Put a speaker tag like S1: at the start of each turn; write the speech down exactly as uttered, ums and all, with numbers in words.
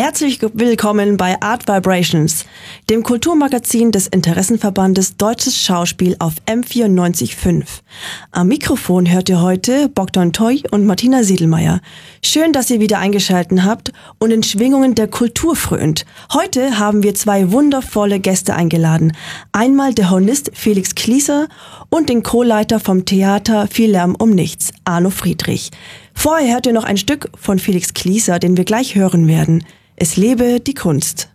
S1: Herzlich willkommen bei Art Vibrations, dem Kulturmagazin des Interessenverbandes Deutsches Schauspiel auf M vierundneunzig Komma fünf. Am Mikrofon hört ihr heute Bogdan Toy und Martina Siedelmeier. Schön, dass ihr wieder eingeschaltet habt und in Schwingungen der Kultur frönt. Heute haben wir zwei wundervolle Gäste eingeladen. Einmal der Hornist Felix Klieser und den Co-Leiter vom Theater Viel Lärm um Nichts, Arno Friedrich. Vorher hört ihr noch ein Stück von Felix Klieser, den wir gleich hören werden. Es lebe die Kunst.